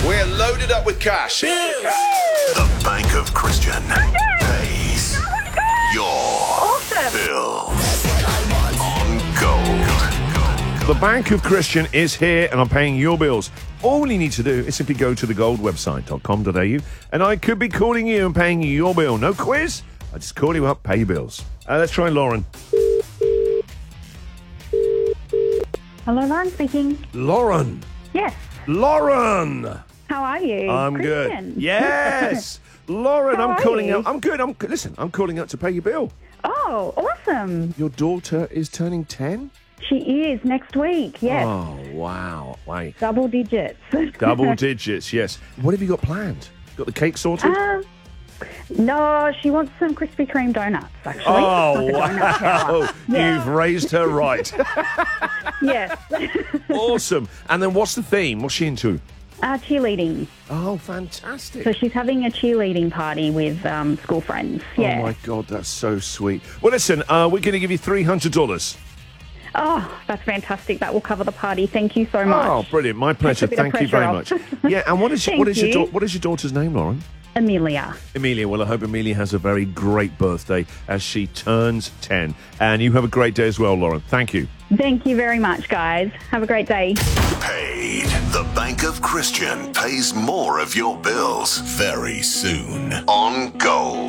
We're loaded up with cash. The Bank of Christian pays your bills on gold. The Bank of Christian is here and I'm paying your bills. All you need to do is simply go to thegoldwebsite.com.au and I could be calling you and paying you your bill. No quiz. I just call you up, pay your bills. Let's try Lauren. Hello, Lauren speaking. Lauren. Yes. Lauren. How are you? I'm Christian. good. Yes. Lauren, How I'm are calling you? up. I'm good. I'm calling up to pay your bill. Oh, awesome. Your daughter is turning 10? She is next week, yes. Oh, wow. Wait. Double digits. Double digits, yes. What have you got planned? Got the cake sorted? No, she wants some Krispy Kreme donuts, actually. Oh, Like a donut tower. wow. Yeah. You've raised her right. Yes. Awesome. And then what's the theme? What's she into? Cheerleading. Oh, fantastic. So she's having a cheerleading party with school friends. Yeah. Oh, my God, that's so sweet. Well, listen, we're going to give you $300. Oh, that's fantastic. That will cover the party. Thank you so much. Oh, brilliant. My pleasure. Takes a bit of Thank you very much. pressure Yeah, and what is Thank your you. what is your daughter's name, Lauren? Amelia. Amelia. Well, I hope Amelia has a very great birthday as she turns 10. And you have a great day as well, Lauren. Thank you. Thank you very much, guys. Have a great day. Paid. The Bank of Christian pays more of your bills very soon on gold.